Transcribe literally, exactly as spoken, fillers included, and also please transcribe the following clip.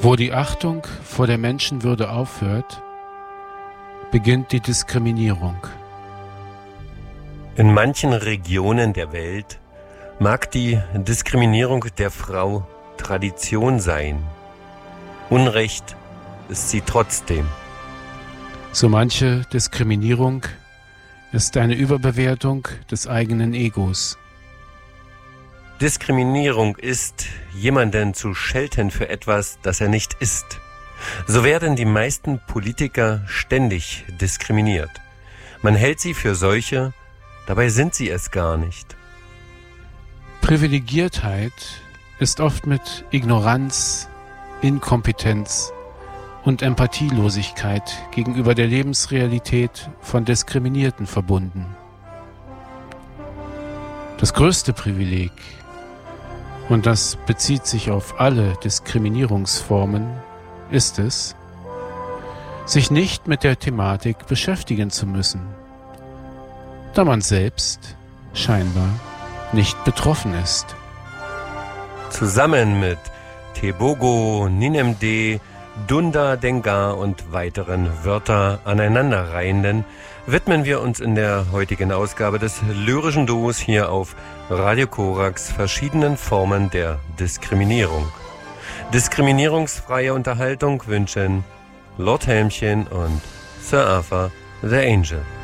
Wo die Achtung vor der Menschenwürde aufhört, beginnt die Diskriminierung. In manchen Regionen der Welt mag die Diskriminierung der Frau Tradition sein. Unrecht ist sie trotzdem. So manche Diskriminierung ist eine Überbewertung des eigenen Egos. Diskriminierung ist, jemanden zu schelten für etwas, das er nicht ist. So werden die meisten Politiker ständig diskriminiert. Man hält sie für solche, dabei sind sie es gar nicht. Privilegiertheit ist oft mit Ignoranz, Inkompetenz und Empathielosigkeit gegenüber der Lebensrealität von Diskriminierten verbunden. Das größte Privileg, und das bezieht sich auf alle Diskriminierungsformen, ist es, sich nicht mit der Thematik beschäftigen zu müssen, da man selbst scheinbar nicht betroffen ist. Zusammen mit Tebogo, Ninemde, Dunda Dengar und weiteren Wörter aneinanderreihenden widmen wir uns in der heutigen Ausgabe des lyrischen Duos hier auf Radio Korax verschiedenen Formen der Diskriminierung. Diskriminierungsfreie Unterhaltung wünschen Lord Helmchen und Sir Arthur the Angel.